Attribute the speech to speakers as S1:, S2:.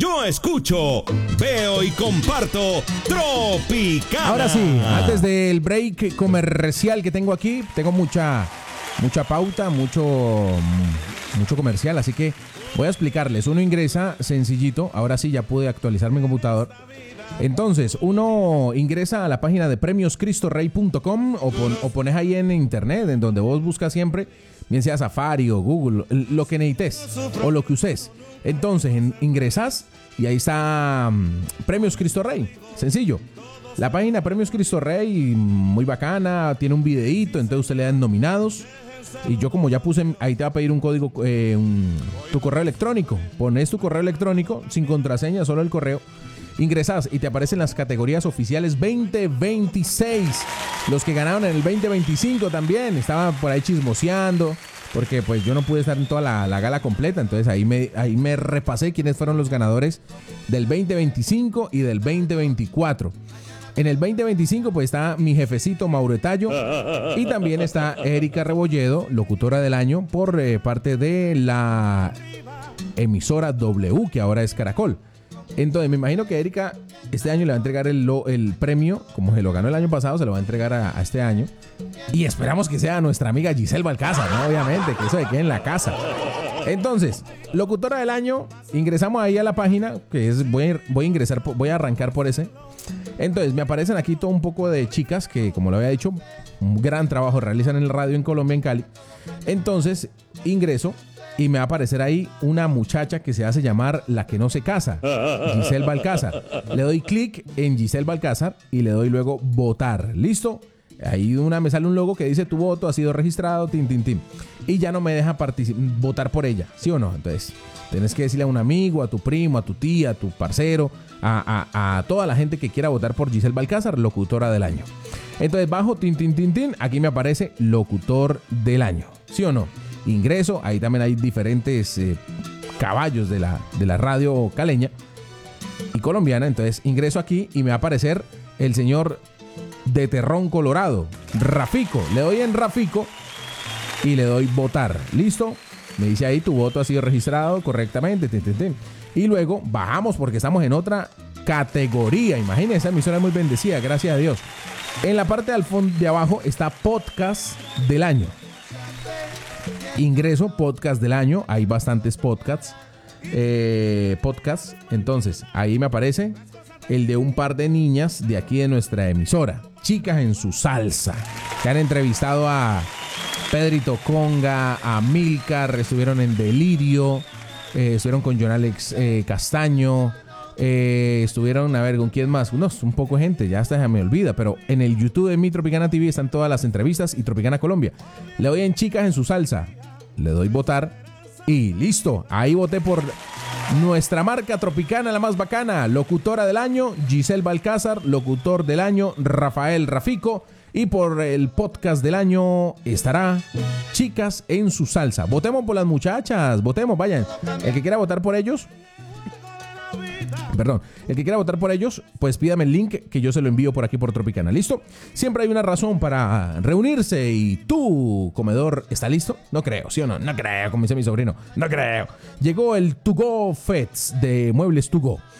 S1: Yo escucho, veo y comparto Tropicana.
S2: Ahora sí, antes del break comercial que tengo aquí, tengo mucha pauta, mucho comercial, así que voy a explicarles. Uno ingresa sencillito, ahora sí ya pude actualizar mi computador. Entonces, uno ingresa a la página de premioscristorrey.com o pones ahí en internet, en donde vos buscas siempre, bien sea Safari o Google, lo que necesites o lo que uses. Entonces, ingresas y ahí está Premios Cristo Rey. Sencillo. La página Premios Cristo Rey, muy bacana, tiene un videíto, entonces usted le dan nominados. Y yo como ya puse, ahí te va a pedir un código, tu correo electrónico. Pones tu correo electrónico, sin contraseña, solo el correo. Ingresas y te aparecen las categorías oficiales 2026. Los que ganaron en el 2025 también. Estaba por ahí chismoseando, porque pues yo no pude estar en toda la gala completa. Entonces ahí me repasé quiénes fueron los ganadores del 2025 y del 2024. En el 2025 pues está mi jefecito Mauro Tallo y también está Erika Rebolledo, locutora del año por parte de la emisora W, que ahora es Caracol. Entonces me imagino que Erika este año le va a entregar el premio, como se lo ganó el año pasado, se lo va a entregar a este año. Y esperamos que sea nuestra amiga Giselle Balcázar, ¿no? Obviamente, que eso se quede en la casa. Entonces, locutora del año, ingresamos ahí a la página, que es, voy a arrancar por ese. Entonces, me aparecen aquí todo un poco de chicas que, como lo había dicho, un gran trabajo realizan en el radio en Colombia, en Cali. Entonces, ingreso y me va a aparecer ahí una muchacha que se hace llamar la que no se casa, Giselle Balcázar. Le doy clic en Giselle Balcázar y le doy luego votar. ¿Listo? Ahí me sale un logo que dice tu voto ha sido registrado, y ya no me deja votar por ella, ¿sí o no? Entonces, tienes que decirle a un amigo, a tu primo, a tu tía, a tu parcero, a toda la gente que quiera votar por Giselle Balcázar, locutora del año. Entonces, bajo, aquí me aparece locutor del año, ¿sí o no? Ingreso, ahí también hay diferentes caballos de la radio caleña y colombiana. Entonces ingreso aquí y me va a aparecer el señor de Terrón Colorado, Rafico. Le doy en Rafico y le doy votar. ¿Listo? Me dice ahí tu voto ha sido registrado correctamente. Y luego bajamos porque estamos en otra categoría. Imagínense, esa emisora es muy bendecida, gracias a Dios. En la parte del fondo de abajo está podcast del año. Ingreso, podcast del año. Hay bastantes podcasts. Entonces, ahí me aparece el de un par de niñas de aquí de nuestra emisora. Chicas en su salsa. Que han entrevistado a Pedrito Conga, a Milcar. Estuvieron en Delirio. Estuvieron con John Alex Castaño. Estuvieron, a ver, ¿con quién más? No, un poco de gente, ya hasta se me olvida. Pero en el YouTube de mi Tropicana TV están todas las entrevistas y Tropicana Colombia. Le doy en chicas en su salsa. Le doy votar y listo. Ahí voté por nuestra marca Tropicana, la más bacana. Locutora del año, Giselle Balcázar. Locutor del año, Rafael Rafico. Y por el podcast del año estará Chicas en su salsa. Votemos por las muchachas, votemos, vayan. El que quiera votar por ellos, pues pídame el link que yo se lo envío por aquí por Tropicana. ¿Listo? Siempre hay una razón para reunirse. ¿Y tu comedor está listo? No creo, ¿sí o no? No creo, como dice mi sobrino. No creo. Llegó el To Go Fets de Muebles To Go.